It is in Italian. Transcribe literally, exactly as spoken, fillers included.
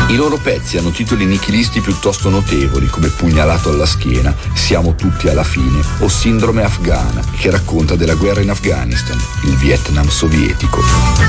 I loro pezzi hanno titoli nichilisti piuttosto notevoli, come Pugnalato alla schiena, Siamo tutti alla fine o Sindrome afghana, che racconta della guerra in Afghanistan, il Vietnam sovietico.